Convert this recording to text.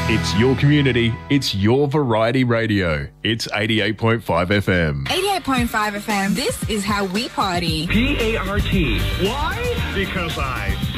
It's your community. It's your variety radio. It's 88.5 FM. 88.5 FM. This is how we party. P-A-R-T. Why? Because I